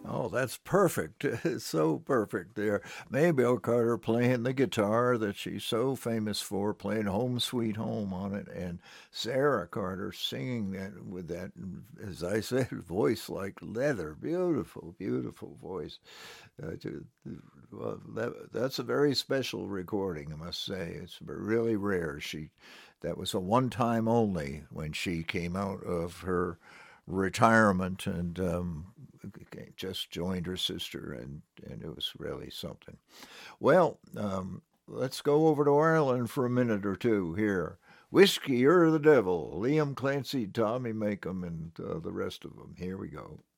Oh, that's perfect. It's so perfect there. Mabel Carter playing the guitar that she's so famous for, playing Home Sweet Home on it, and Sarah Carter singing that with that, as I said, voice like leather. Beautiful, beautiful voice. Well, that's a very special recording, I must say. It's really rare. That was a one time only when she came out of her retirement and just joined her sister, and it was really something. Well, let's go over to Ireland for a minute or two here. Whiskey or the Devil, Liam Clancy, Tommy Makem, and the rest of them. Here we go.